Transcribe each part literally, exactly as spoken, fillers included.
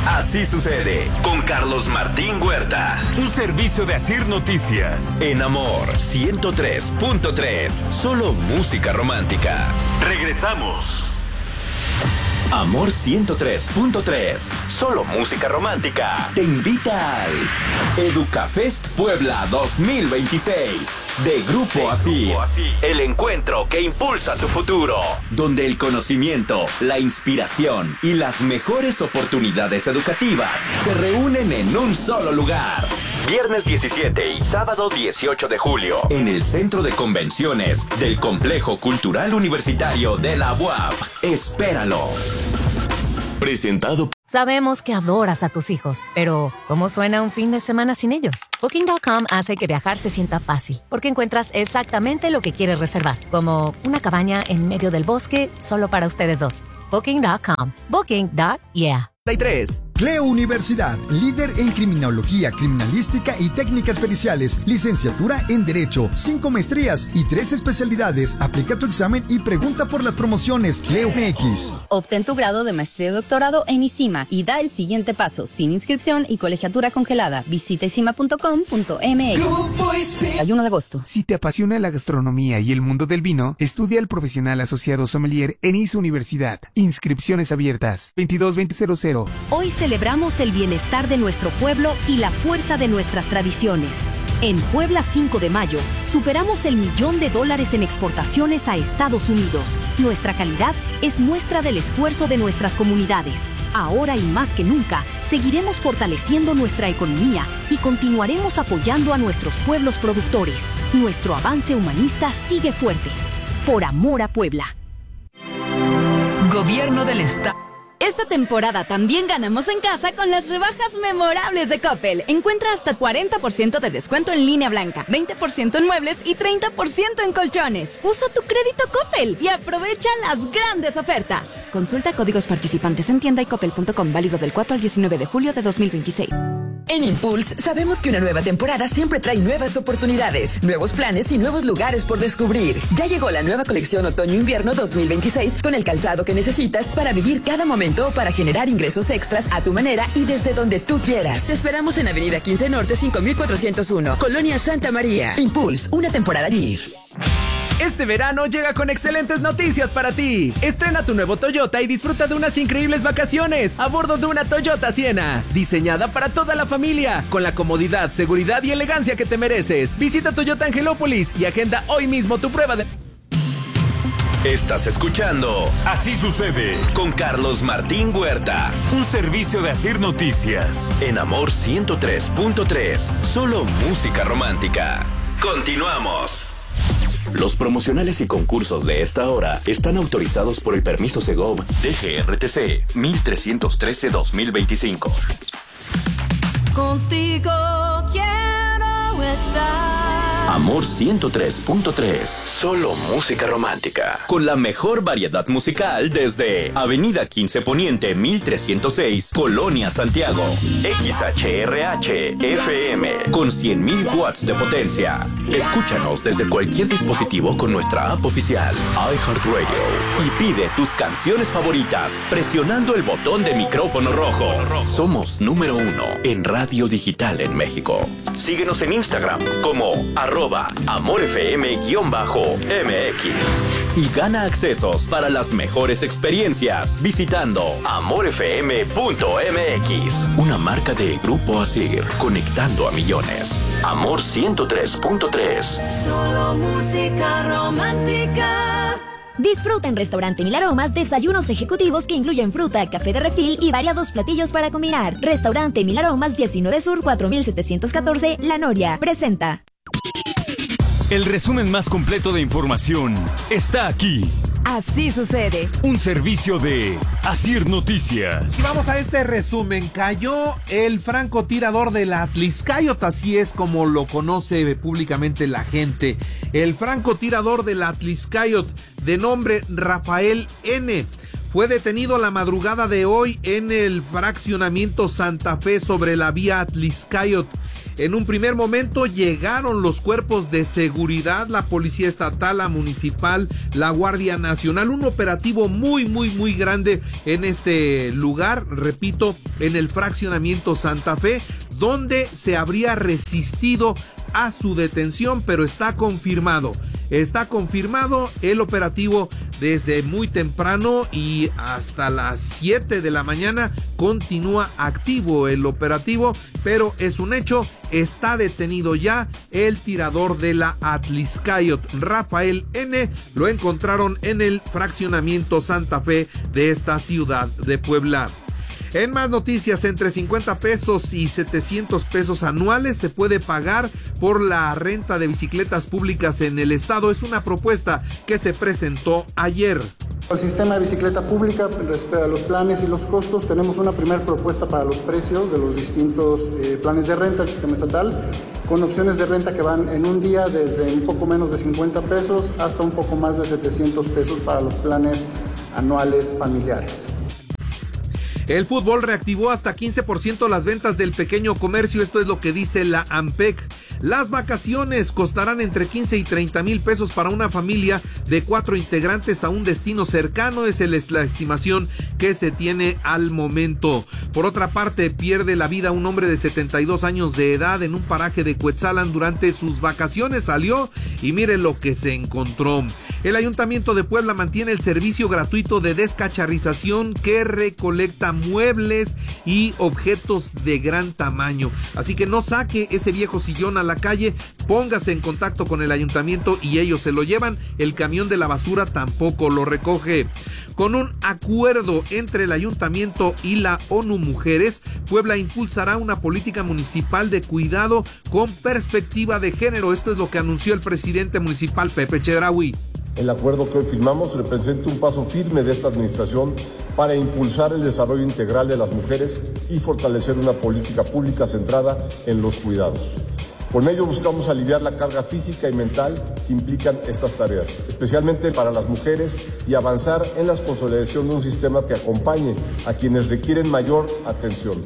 Así sucede con Carlos Martín Huerta. Un servicio de Asir Noticias. En Amor ciento tres punto tres. Solo música romántica. Regresamos. Amor ciento tres punto tres. Solo música romántica. Te invita al Educafest Puebla dos mil veintiséis. De Grupo Asir. El encuentro que impulsa tu futuro. Donde el conocimiento, la inspiración y las mejores oportunidades educativas se reúnen en un solo lugar. Viernes diecisiete y sábado dieciocho de julio. En el Centro de Convenciones del Complejo Cultural Universitario de la U A P. Espéralo. Presentado. Sabemos que adoras a tus hijos, pero ¿cómo suena un fin de semana sin ellos? Booking punto com hace que viajar se sienta fácil, porque encuentras exactamente lo que quieres reservar, como una cabaña en medio del bosque solo para ustedes dos. Booking punto com. Booking. Yeah. Cleo Universidad, líder en criminología, criminalística y técnicas periciales, licenciatura en Derecho, cinco maestrías y tres especialidades. Aplica tu examen y pregunta por las promociones. Cleo M X. Obtén tu grado de maestría y doctorado en ICIMA y da el siguiente paso, sin inscripción y colegiatura congelada. Visita icima punto com punto m x. treinta y uno de agosto. Si te apasiona la gastronomía y el mundo del vino, estudia el profesional asociado sommelier en I S Universidad. Inscripciones abiertas. veintidós veinte cero cero. Hoy celebramos el bienestar de nuestro pueblo y la fuerza de nuestras tradiciones. En Puebla cinco de mayo, superamos el millón de dólares en exportaciones a Estados Unidos. Nuestra calidad es muestra del esfuerzo de nuestras comunidades. Ahora y más que nunca, seguiremos fortaleciendo nuestra economía y continuaremos apoyando a nuestros pueblos productores. Nuestro avance humanista sigue fuerte. Por amor a Puebla. Gobierno del Estado. Esta temporada también ganamos en casa con las rebajas memorables de Coppel. Encuentra hasta cuarenta por ciento de descuento en línea blanca, veinte por ciento en muebles y treinta por ciento en colchones. Usa tu crédito Coppel y aprovecha las grandes ofertas. Consulta códigos participantes en tienda y coppel punto com, válido del cuatro al diecinueve de julio de dos mil veintiséis. En Impulse sabemos que una nueva temporada siempre trae nuevas oportunidades, nuevos planes y nuevos lugares por descubrir. Ya llegó la nueva colección Otoño-Invierno dos mil veintiséis con el calzado que necesitas para vivir cada momento o para generar ingresos extras a tu manera y desde donde tú quieras. Te esperamos en Avenida quince Norte cinco mil cuatrocientos uno, Colonia Santa María. Impulse, una temporada allí. Este verano llega con excelentes noticias para ti. Estrena tu nuevo Toyota y disfruta de unas increíbles vacaciones a bordo de una Toyota Siena, diseñada para toda la familia, con la comodidad, seguridad y elegancia que te mereces. Visita Toyota Angelópolis y agenda hoy mismo tu prueba de... Estás escuchando Así Sucede con Carlos Martín Huerta. Un servicio de Asir Noticias. En Amor ciento tres punto tres. Solo música romántica. Continuamos. Los promocionales y concursos de esta hora están autorizados por el permiso Segov D G R T C mil trescientos trece dos mil veinticinco. Contigo quiero estar. Amor ciento tres punto tres. Solo música romántica. Con la mejor variedad musical desde Avenida quince Poniente mil trescientos seis, Colonia Santiago. X H R H F M con cien mil watts de potencia. Escúchanos desde cualquier dispositivo con nuestra app oficial iHeartRadio y pide tus canciones favoritas presionando el botón de micrófono rojo. Somos número uno en radio digital en México. Síguenos en Instagram como arroba amorfm-mx y gana accesos para las mejores experiencias visitando amorfm punto m x. Una marca de Grupo Asir, conectando a millones. Amor ciento tres punto tres. Solo música romántica. Disfruta en Restaurante Mil Aromas desayunos ejecutivos que incluyen fruta, café de refil y variados platillos para combinar. Restaurante Mil Aromas, diecinueve Sur, cuatro mil setecientos catorce, La Noria. Presenta. El resumen más completo de información está aquí. Así sucede. Un servicio de Asir Noticias. Y vamos a este resumen. Cayó el francotirador del Atlixcáyotl, así es como lo conoce públicamente la gente. El francotirador del Atlixcáyotl, de nombre Rafael N., fue detenido la madrugada de hoy en el fraccionamiento Santa Fe sobre la vía Atlixcáyotl. En un primer momento llegaron los cuerpos de seguridad, la Policía Estatal, la Municipal, la Guardia Nacional, un operativo muy, muy, muy grande en este lugar, repito, en el fraccionamiento Santa Fe, donde se habría resistido a su detención, pero está confirmado. Está confirmado el operativo desde muy temprano y hasta las siete de la mañana continúa activo el operativo, pero es un hecho, está detenido ya el tirador de la Atlixcáyotl, Rafael N. Lo encontraron en el fraccionamiento Santa Fe de esta ciudad de Puebla. En más noticias, entre cincuenta pesos y setecientos pesos anuales se puede pagar por la renta de bicicletas públicas en el estado. Es una propuesta que se presentó ayer. El sistema de bicicleta pública, respecto a los planes y los costos, tenemos una primera propuesta para los precios de los distintos eh, planes de renta del sistema estatal, con opciones de renta que van en un día desde un poco menos de cincuenta pesos hasta un poco más de setecientos pesos para los planes anuales familiares. El fútbol reactivó hasta quince por ciento las ventas del pequeño comercio, esto es lo que dice la AMPEC. Las vacaciones costarán entre quince y treinta mil pesos para una familia de cuatro integrantes a un destino cercano, es la estimación que se tiene al momento. Por otra parte, pierde la vida un hombre de setenta y dos años de edad en un paraje de Cuetzalan durante sus vacaciones. Salió y mire lo que se encontró. El Ayuntamiento de Puebla mantiene el servicio gratuito de descacharrización que recolecta muebles y objetos de gran tamaño. Así que no saque ese viejo sillón a la calle, póngase en contacto con el ayuntamiento y ellos se lo llevan. El camión de la basura tampoco lo recoge. Con un acuerdo entre el ayuntamiento y la ONU Mujeres, Puebla impulsará una política municipal de cuidado con perspectiva de género. Esto es lo que anunció el presidente municipal, Pepe Chedraui. El acuerdo que hoy firmamos representa un paso firme de esta administración para impulsar el desarrollo integral de las mujeres y fortalecer una política pública centrada en los cuidados. Con ello buscamos aliviar la carga física y mental que implican estas tareas, especialmente para las mujeres, y avanzar en la consolidación de un sistema que acompañe a quienes requieren mayor atención.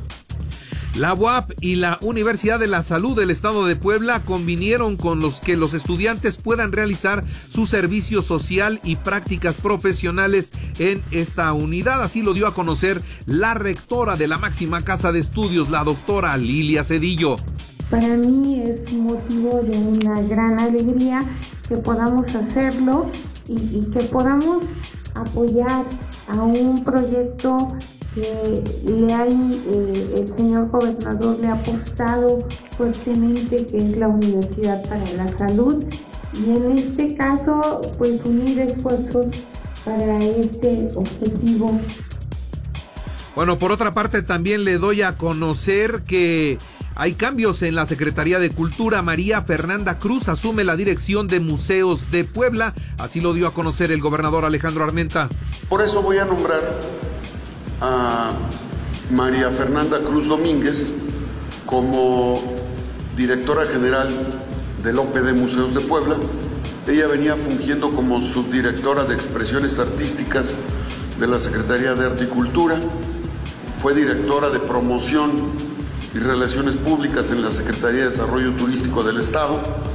La U A P y la Universidad de la Salud del Estado de Puebla convinieron con los que los estudiantes puedan realizar su servicio social y prácticas profesionales en esta unidad. Así lo dio a conocer la rectora de la máxima casa de estudios, la doctora Lilia Cedillo. Para mí es motivo de una gran alegría que podamos hacerlo y, y que podamos apoyar a un proyecto que le hay, eh, el señor gobernador le ha apostado fuertemente, que es la Universidad para la Salud, y en este caso pues unir esfuerzos para este objetivo. Bueno, por otra parte también le doy a conocer que hay cambios en la Secretaría de Cultura. María Fernanda Cruz asume la dirección de Museos de Puebla, así lo dio a conocer el gobernador Alejandro Armenta. Por eso voy a nombrar a María Fernanda Cruz Domínguez como directora general del O P D Museos de Puebla. Ella venía fungiendo como subdirectora de expresiones artísticas de la Secretaría de Arte y Cultura, fue directora de promoción y relaciones públicas en la Secretaría de Desarrollo Turístico del Estado.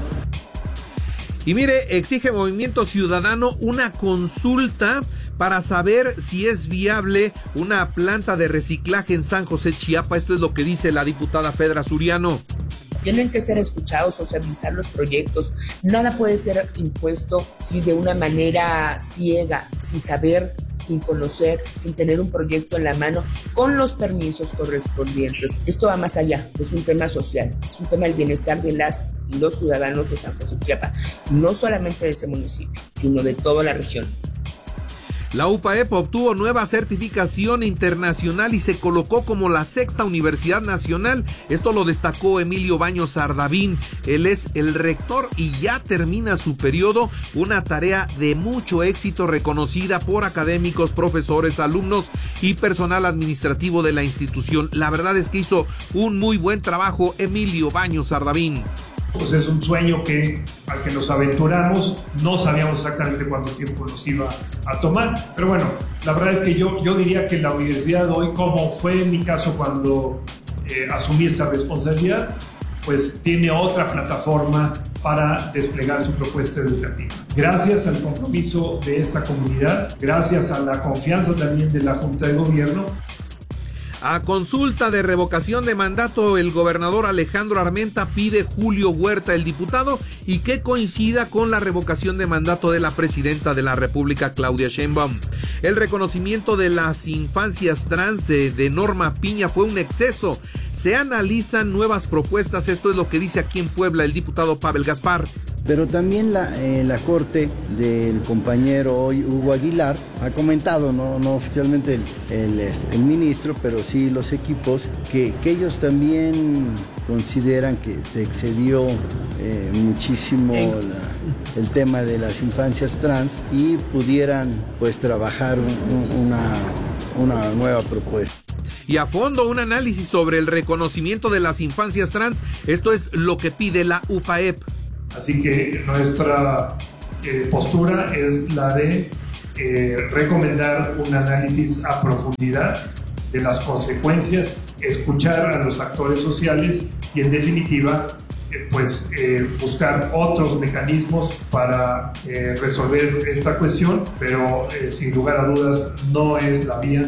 Y mire, exige Movimiento Ciudadano una consulta para saber si es viable una planta de reciclaje en San José, Chiapas. Esto es lo que dice la diputada Fedra Suriano. Tienen que ser escuchados, socializar los proyectos. Nada puede ser impuesto sí, de una manera ciega, sin saber, sin conocer, sin tener un proyecto en la mano, con los permisos correspondientes. Esto va más allá, es un tema social, es un tema del bienestar de las y los ciudadanos de San José, Chiapas, no solamente de ese municipio, sino de toda la región. La U P A E P obtuvo nueva certificación internacional y se colocó como la sexta universidad nacional. Esto lo destacó Emilio Baños Ardavín. Él es el rector y ya termina su periodo, una tarea de mucho éxito reconocida por académicos, profesores, alumnos y personal administrativo de la institución. La verdad es que hizo un muy buen trabajo Emilio Baños Ardavín. Pues es un sueño que, al que nos aventuramos, no sabíamos exactamente cuánto tiempo nos iba a tomar, pero bueno, la verdad es que yo, yo diría que la universidad hoy, como fue en mi caso cuando eh, asumí esta responsabilidad, pues tiene otra plataforma para desplegar su propuesta educativa. Gracias al compromiso de esta comunidad, gracias a la confianza también de la Junta de Gobierno. A consulta de revocación de mandato, el gobernador Alejandro Armenta pide Julio Huerta, el diputado, y que coincida con la revocación de mandato de la presidenta de la República, Claudia Sheinbaum. El reconocimiento de las infancias trans de, de Norma Piña fue un exceso. Se analizan nuevas propuestas, esto es lo que dice aquí en Puebla el diputado Pavel Gaspar. Pero también la, eh, la corte del compañero hoy Hugo Aguilar ha comentado, no, no oficialmente el, el, el ministro, pero sí los equipos, que, que ellos también consideran que se excedió eh, muchísimo la, el tema de las infancias trans y pudieran pues trabajar un, un, una, una nueva propuesta. Y a fondo un análisis sobre el reconocimiento de las infancias trans, esto es lo que pide la U P A E P. Así que nuestra eh, postura es la de eh, recomendar un análisis a profundidad de las consecuencias, escuchar a los actores sociales y en definitiva eh, pues eh, buscar otros mecanismos para eh, resolver esta cuestión, pero eh, sin lugar a dudas no es la vía.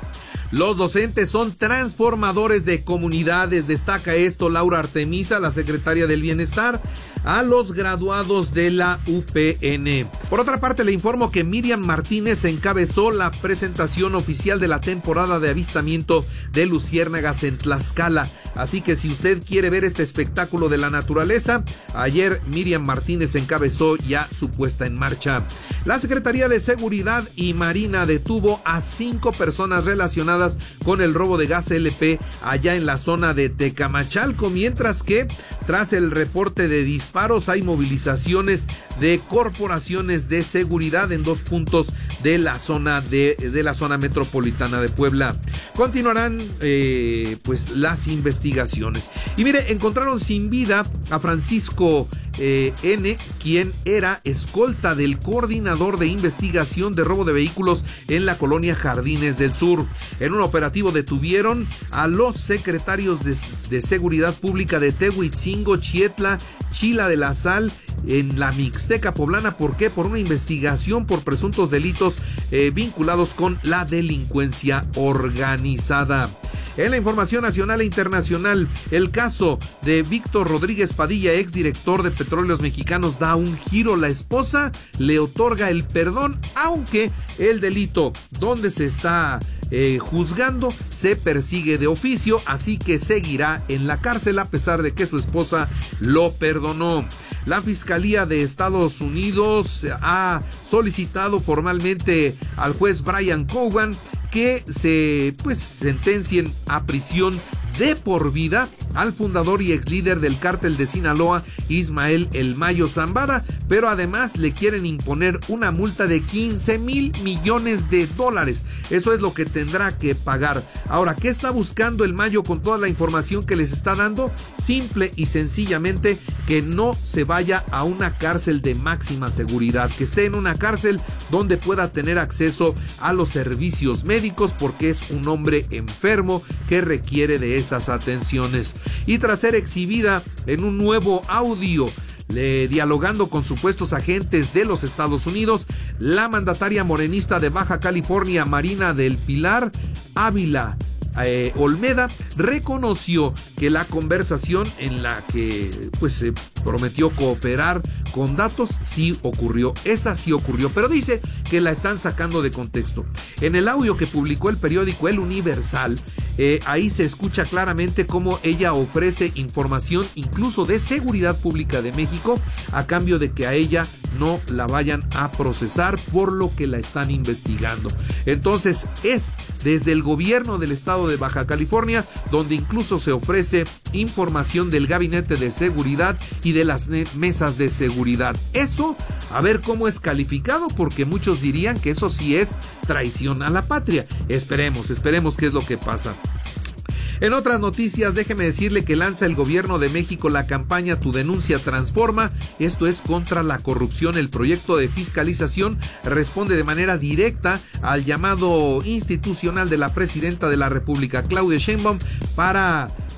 Los docentes son transformadores de comunidades, destaca esto Laura Artemisa, la secretaria del Bienestar, a los graduados de la U P N. Por otra parte, le informo que Miriam Martínez encabezó la presentación oficial de la temporada de avistamiento de luciérnagas en Tlaxcala. Así que si usted quiere ver este espectáculo de la naturaleza, ayer Miriam Martínez encabezó ya su puesta en marcha. La Secretaría de Seguridad y Marina detuvo a cinco personas relacionadas con el robo de gas L P allá en la zona de Tecamachalco, mientras que tras el reporte de disparos hay movilizaciones de corporaciones de seguridad en dos puntos de la zona de, de la zona metropolitana de Puebla. Continuarán eh, pues las investigaciones. Y mire, encontraron sin vida a Francisco eh, N., quien era escolta del coordinador de investigación de robo de vehículos en la colonia Jardines del Sur. En un operativo detuvieron a los secretarios de, de Seguridad Pública de Tehuitzingo, Chietla, Chila de la Sal, en la Mixteca poblana. ¿Por qué? Por una investigación por presuntos delitos eh, vinculados con la delincuencia organizada. En la información nacional e internacional, el caso de Víctor Rodríguez Padilla, exdirector de Petróleos Mexicanos, da un giro. La esposa le otorga el perdón, aunque el delito donde se está eh, juzgando se persigue de oficio, así que seguirá en la cárcel a pesar de que su esposa lo perdonó. La Fiscalía de Estados Unidos ha solicitado formalmente al juez Brian Cogan que se pues sentencien a prisión de por vida al fundador y ex líder del cártel de Sinaloa, Ismael El Mayo Zambada, pero además le quieren imponer una multa de quince mil millones de dólares. Eso es lo que tendrá que pagar. Ahora, ¿qué está buscando El Mayo con toda la información que les está dando? Simple y sencillamente que no se vaya a una cárcel de máxima seguridad, que esté en una cárcel donde pueda tener acceso a los servicios médicos, porque es un hombre enfermo que requiere de esas atenciones. Y tras ser exhibida en un nuevo audio Le, dialogando con supuestos agentes de los Estados Unidos, la mandataria morenista de Baja California, Marina del Pilar Ávila eh, Olmeda, reconoció que la conversación en la que pues se prometió cooperar con datos sí ocurrió, esa sí ocurrió, pero dice que la están sacando de contexto. En el audio que publicó el periódico El Universal, eh, ahí se escucha claramente cómo ella ofrece información incluso de seguridad pública de México a cambio de que a ella no la vayan a procesar por lo que la están investigando. Entonces es desde el gobierno del estado de Baja California donde incluso se ofrece información del gabinete de seguridad y de las mesas de seguridad. Eso, a ver cómo es calificado, porque muchos dirían que eso sí es traición a la patria. Esperemos, esperemos qué es lo que pasa. En otras noticias, déjeme decirle que lanza el gobierno de México la campaña Tu Denuncia Transforma. Esto es contra la corrupción. El proyecto de fiscalización responde de manera directa al llamado institucional de la presidenta de la República, Claudia Sheinbaum, para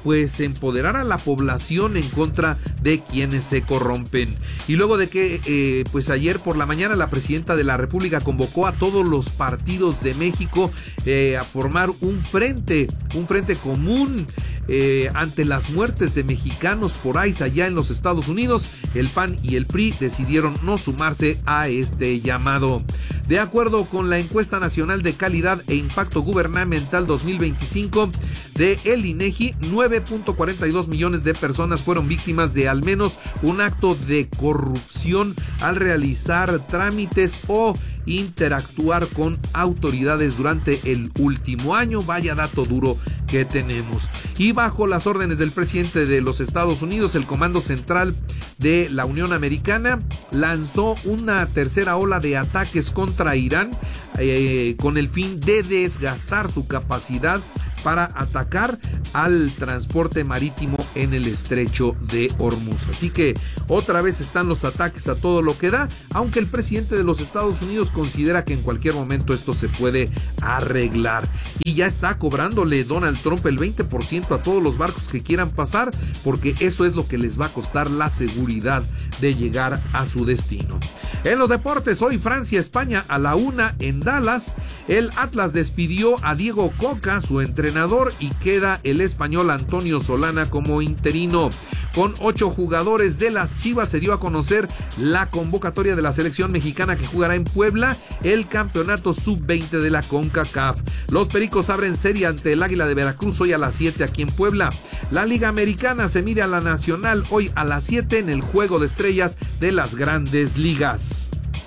pues empoderar a la población en contra de quienes se corrompen. Y luego de que eh, pues ayer por la mañana la presidenta de la República convocó a todos los partidos de México eh, a formar un frente, un frente común eh, ante las muertes de mexicanos por ICE allá en los Estados Unidos, el P A N y el P R I decidieron no sumarse a este llamado. De acuerdo con la encuesta nacional de calidad e impacto gubernamental dos mil veinticinco de el INEGI, nueve punto cuarenta y dos millones de personas fueron víctimas de al menos un acto de corrupción al realizar trámites o interactuar con autoridades durante el último año. Vaya dato duro que tenemos. Y bajo las órdenes del presidente de los Estados Unidos, el Comando Central de la Unión Americana lanzó una tercera ola de ataques contra Irán eh, con el fin de desgastar su capacidad para atacar al transporte marítimo en el estrecho de Hormuz. Así que otra vez están los ataques a todo lo que da, aunque el presidente de los Estados Unidos considera que en cualquier momento esto se puede arreglar. Y ya está cobrándole Donald Trump el veinte por ciento a todos los barcos que quieran pasar, porque eso es lo que les va a costar la seguridad de llegar a su destino. En los deportes, hoy Francia-España a la una en Dallas. El Atlas despidió a Diego Coca, su entrenador, y queda el español Antonio Solana como interino. Con ocho jugadores de las Chivas se dio a conocer la convocatoria de la selección mexicana que jugará en Puebla el campeonato sub veinte de la CONCACAF. Los Pericos abren serie ante el Águila de Veracruz hoy a las siete aquí en Puebla. La Liga Americana se mide a la Nacional hoy a las siete en el Juego de Estrellas de las Grandes Ligas.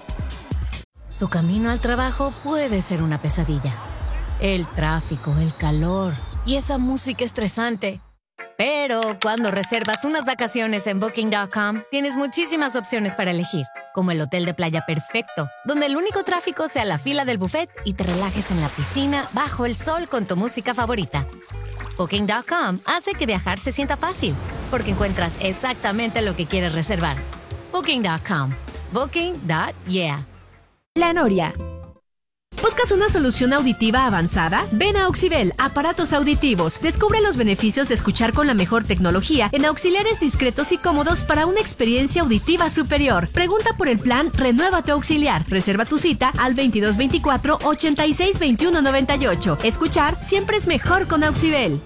Tu camino al trabajo puede ser una pesadilla. El tráfico, el calor y esa música estresante. Pero cuando reservas unas vacaciones en Booking punto com, tienes muchísimas opciones para elegir, como el hotel de playa perfecto, donde el único tráfico sea la fila del buffet y te relajes en la piscina bajo el sol con tu música favorita. Booking punto com hace que viajar se sienta fácil, porque encuentras exactamente lo que quieres reservar. Booking punto com. Booking punto yeah. La Noria. ¿Buscas una solución auditiva avanzada? Ven a Auxibel, aparatos auditivos. Descubre los beneficios de escuchar con la mejor tecnología en auxiliares discretos y cómodos para una experiencia auditiva superior. Pregunta por el plan Renueva tu auxiliar. Reserva tu cita al veintidós veinticuatro, ochenta y seis, veintiuno noventa y ocho. Escuchar siempre es mejor con Auxibel.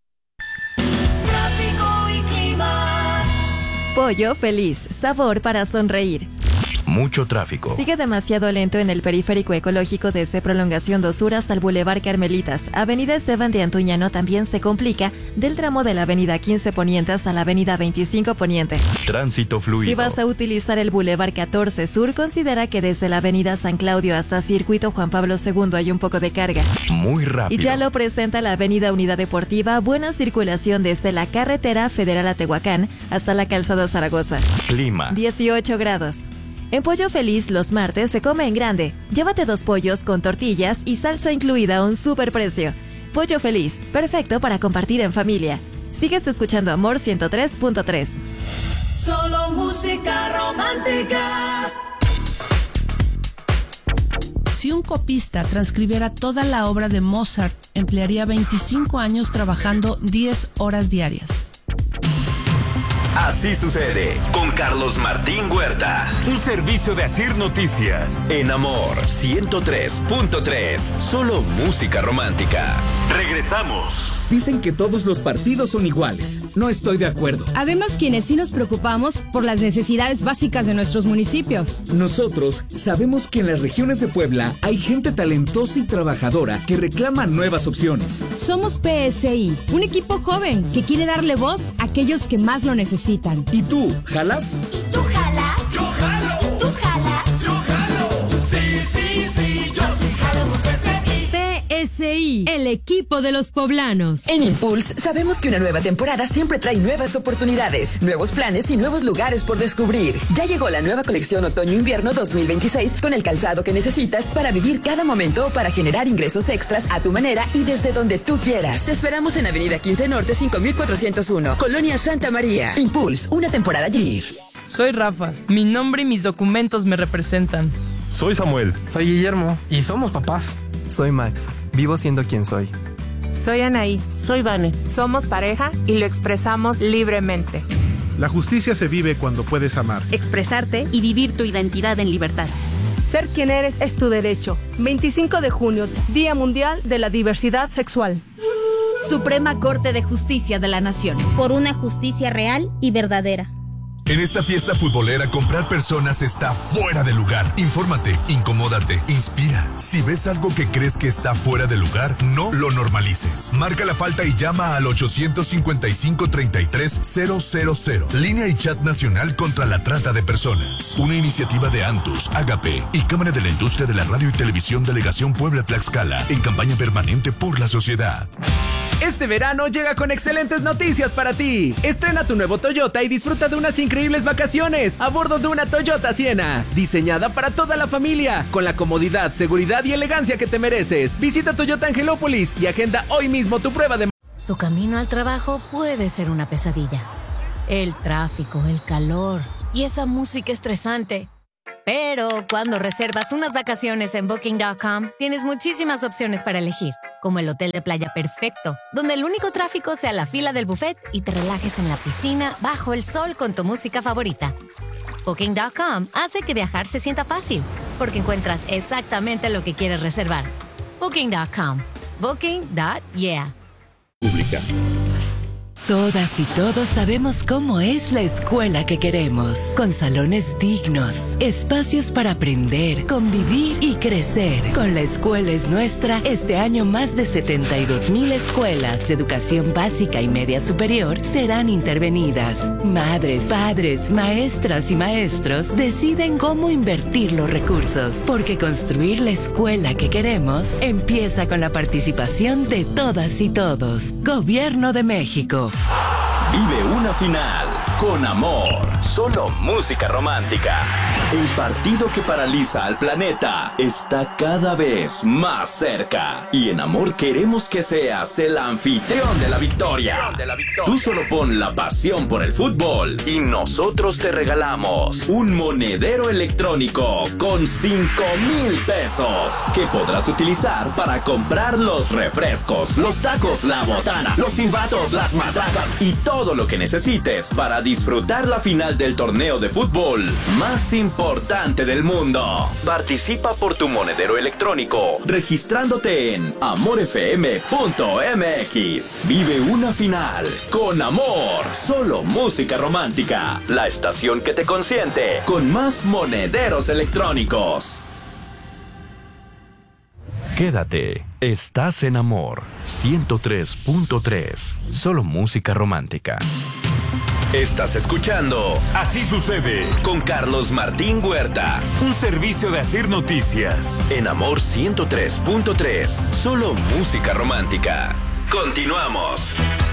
Tráfico y clima. Pollo Feliz, sabor para sonreír. Mucho tráfico. Sigue demasiado lento en el periférico ecológico desde Prolongación dos Sur hasta el Boulevard Carmelitas. Avenida Esteban de Antuñano también se complica del tramo de la Avenida quince Poniente hasta la Avenida veinticinco Poniente. Tránsito fluido. Si vas a utilizar el Boulevard catorce Sur, considera que desde la Avenida San Claudio hasta Circuito Juan Pablo segundo hay un poco de carga. Muy rápido. Y ya lo presenta la Avenida Unidad Deportiva, buena circulación desde la carretera federal a Tehuacán hasta la Calzada Zaragoza. Clima. dieciocho grados. En Pollo Feliz los martes se come en grande. Llévate dos pollos con tortillas y salsa incluida a un super precio. Pollo Feliz, perfecto para compartir en familia. Sigues escuchando Amor ciento tres punto tres. Solo música romántica. Si un copista transcribiera toda la obra de Mozart, emplearía veinticinco años trabajando diez horas diarias. Así sucede con Carlos Martín Huerta. Un servicio de Asir Noticias. En Amor ciento tres punto tres. Solo música romántica. Regresamos. Dicen que todos los partidos son iguales. No estoy de acuerdo. Habemos quienes sí nos preocupamos por las necesidades básicas de nuestros municipios. Nosotros sabemos que en las regiones de Puebla hay gente talentosa y trabajadora que reclama nuevas opciones. Somos P S I, un equipo joven que quiere darle voz a aquellos que más lo necesitan. ¿Y tú, jalas? ¿Y tú jalas? Yo jalo. ¿Tú jalas? Yo jalo. Sí, sí, sí, yo sí jalo con P S I. P S I, el equipo de los poblanos. En Impulse sabemos que una nueva temporada siempre trae nuevas oportunidades, nuevos planes y nuevos lugares por descubrir. Ya llegó la nueva colección Otoño-Invierno dos mil veintiséis con el calzado que necesitas para vivir cada momento o para generar ingresos extras a tu manera y desde donde tú quieras. Te esperamos en Avenida quince Norte cinco mil cuatrocientos uno, Colonia Santa María. Impulse, una temporada allí. Soy Rafa. Mi nombre y mis documentos me representan. Soy Samuel. Soy Guillermo. Y somos papás. Soy Max. Vivo siendo quien soy. Soy Anaí. Soy Vane. Somos pareja y lo expresamos libremente. La justicia se vive cuando puedes amar, expresarte y vivir tu identidad en libertad. Ser quien eres es tu derecho. veinticinco de junio, Día Mundial de la Diversidad Sexual. Suprema Corte de Justicia de la Nación. Por una justicia real y verdadera. En esta fiesta futbolera, comprar personas está fuera de lugar. Infórmate, incomódate, inspira. Si ves algo que crees que está fuera de lugar, no lo normalices. Marca la falta y llama al ochocientos cincuenta y cinco, treinta y tres, cero cero cero. Línea y chat nacional contra la trata de personas. Una iniciativa de Antus, Agape y Cámara de la Industria de la Radio y Televisión Delegación Puebla-Tlaxcala en campaña permanente por la sociedad. Este verano llega con excelentes noticias para ti. Estrena tu nuevo Toyota y disfruta de unas increíbles vacaciones a bordo de una Toyota Siena, diseñada para toda la familia, con la comodidad, seguridad y elegancia que te mereces. Visita Toyota Angelópolis y agenda hoy mismo tu prueba de... Tu camino al trabajo puede ser una pesadilla. El tráfico, el calor y esa música estresante. Pero cuando reservas unas vacaciones en Booking punto com, tienes muchísimas opciones para elegir, como el hotel de playa perfecto, donde el único tráfico sea la fila del buffet y te relajes en la piscina bajo el sol con tu música favorita. Booking punto com hace que viajar se sienta fácil, porque encuentras exactamente lo que quieres reservar. Booking punto com. Booking. Yeah. Pública. Todas y todos sabemos cómo es la escuela que queremos, con salones dignos, espacios para aprender, convivir y crecer. Con La Escuela es Nuestra, este año más de setenta y dos mil escuelas de educación básica y media superior serán intervenidas. Madres, padres, maestras y maestros deciden cómo invertir los recursos, porque construir la escuela que queremos empieza con la participación de todas y todos. Gobierno de México. Vive una final con amor. Solo música romántica. El partido que paraliza al planeta está cada vez más cerca. Y en Amor queremos que seas el anfitrión de la victoria. Tú solo pon la pasión por el fútbol y nosotros te regalamos un monedero electrónico con cinco mil pesos que podrás utilizar para comprar los refrescos, los tacos, la botana, los silbatos, las matracas y todo lo que necesites para disfrutar la final del torneo de fútbol más importante del mundo. Participa por tu monedero electrónico registrándote en amor f m punto m x. Vive una final con amor. Solo música romántica. La estación que te consiente con más monederos electrónicos. Quédate. Estás en Amor ciento tres punto tres. Solo música romántica. Estás escuchando Así Sucede con Carlos Martín Huerta. Un servicio de Asir Noticias. En Amor ciento tres punto tres. Solo música romántica. Continuamos.